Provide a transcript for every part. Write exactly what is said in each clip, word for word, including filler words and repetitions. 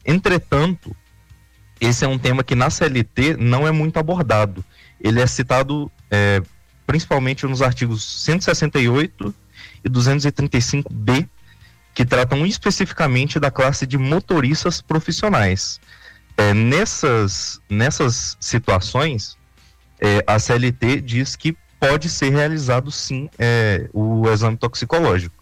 Entretanto, esse é um tema que na C L T não é muito abordado. Ele é citado é, principalmente nos artigos cento e sessenta e oito e duzentos e trinta e cinco B, que tratam especificamente da classe de motoristas profissionais. É, nessas, nessas situações, é, a C L T diz que pode ser realizado sim é, o exame toxicológico.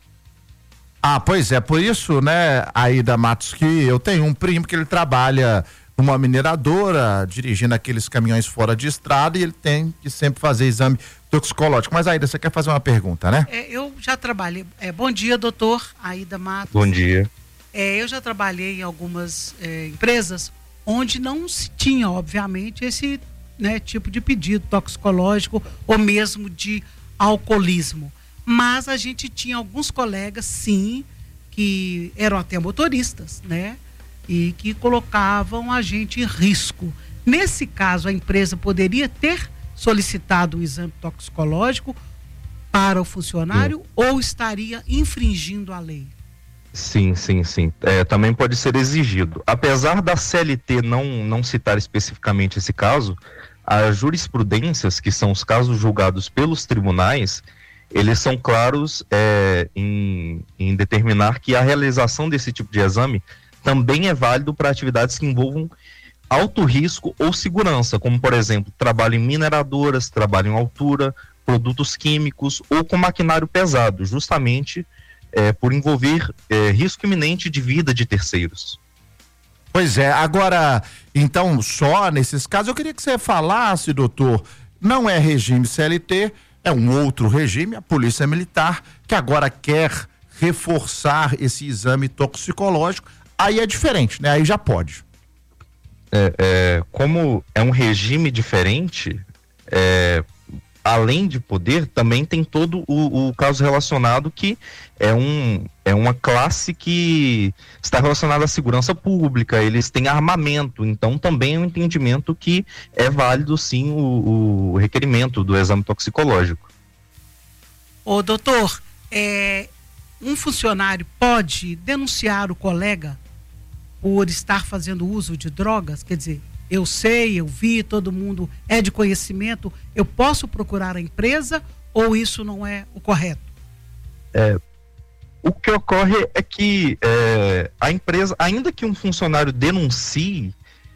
Ah, pois é, por isso, né, Aida Matos, que eu tenho um primo que ele trabalha numa mineradora, dirigindo aqueles caminhões fora de estrada, e ele tem que sempre fazer exame toxicológico. Mas, Aida, você quer fazer uma pergunta, né? É, eu já trabalhei. É, bom dia, doutor Aida Matos. Bom dia. É, eu já trabalhei em algumas é, empresas onde não se tinha, obviamente, esse, né, tipo de pedido toxicológico ou mesmo de alcoolismo. Mas a gente tinha alguns colegas, sim, que eram até motoristas, né? E que colocavam a gente em risco. Nesse caso, a empresa poderia ter solicitado o exame toxicológico para o funcionário sim. ou estaria infringindo a lei? Sim, sim, sim. É, também pode ser exigido. Apesar da C L T não, não citar especificamente esse caso, as jurisprudências, que são os casos julgados pelos tribunais, eles são claros é, em, em determinar que a realização desse tipo de exame também é válido para atividades que envolvam alto risco ou segurança, como, por exemplo, trabalho em mineradoras, trabalho em altura, produtos químicos ou com maquinário pesado, justamente é, por envolver é, risco iminente de vida de terceiros. Pois é, agora, então, só nesses casos, eu queria que você falasse, doutor, não é regime C L T, é um outro regime, a Polícia Militar, que agora quer reforçar esse exame toxicológico. Aí é diferente, né? Aí já pode. É, é, como é um regime diferente, é, além de poder, também tem todo o, o caso relacionado que é, um, é uma classe que está relacionada à segurança pública, eles têm armamento, então também é um entendimento que é válido sim o, o requerimento do exame toxicológico. Ô doutor, é, um funcionário pode denunciar o colega por estar fazendo uso de drogas? Quer dizer, eu sei, eu vi, todo mundo é de conhecimento, eu posso procurar a empresa ou isso não é o correto? É, o que ocorre é que é, a empresa, ainda que um funcionário denuncie,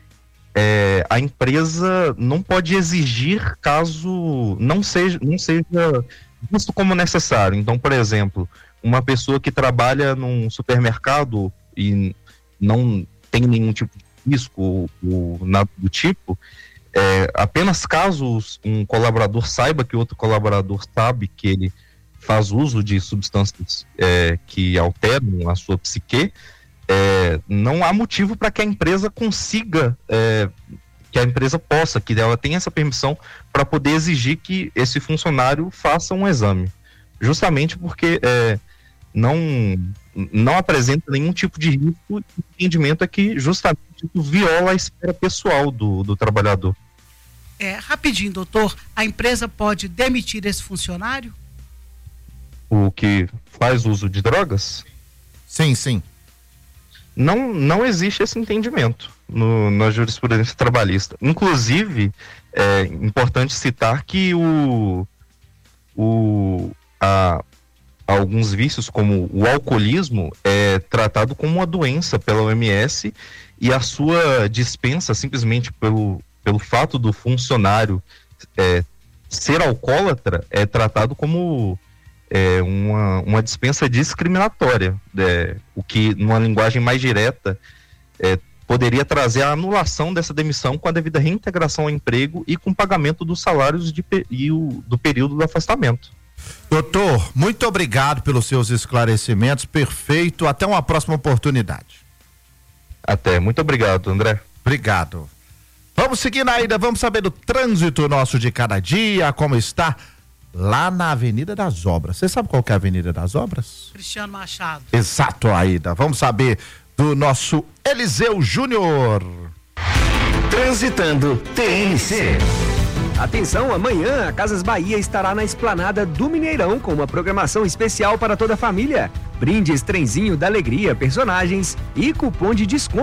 é, a empresa não pode exigir caso não seja, não seja visto como necessário. Então, por exemplo, uma pessoa que trabalha num supermercado e não tem nenhum tipo de risco ou, ou nada do tipo, é, apenas caso um colaborador saiba que outro colaborador sabe que ele faz uso de substâncias é, que alteram a sua psique, é, não há motivo para que a empresa consiga, é, que a empresa possa, que ela tenha essa permissão para poder exigir que esse funcionário faça um exame, justamente porque é, não não apresenta nenhum tipo de risco, e o entendimento é que justamente isso viola a esfera pessoal do, do trabalhador. É, rapidinho, doutor, a empresa pode demitir esse funcionário? O que faz uso de drogas? Sim, sim. Não, não existe esse entendimento no, na jurisprudência trabalhista. Inclusive, é importante citar que o, o, a, alguns vícios, como o alcoolismo, é tratado como uma doença pela O M S e a sua dispensa, simplesmente pelo, pelo fato do funcionário é, ser alcoólatra, é tratado como é, uma, uma dispensa discriminatória, é, o que, numa linguagem mais direta, é, poderia trazer a anulação dessa demissão com a devida reintegração ao emprego e com pagamento dos salários de, e o, do período do afastamento. Doutor, muito obrigado pelos seus esclarecimentos, perfeito, até uma próxima oportunidade. Até, muito obrigado, André. Obrigado. Vamos seguir na ida, vamos saber do trânsito nosso de cada dia, como está lá na Avenida das Obras. Você sabe qual que é a Avenida das Obras? Cristiano Machado. Exato, Aida. Vamos saber do nosso Eliseu Júnior. Transitando T N C. Atenção, amanhã a Casas Bahia estará na esplanada do Mineirão com uma programação especial para toda a família. Brindes, trenzinho da alegria, personagens e cupom de desconto.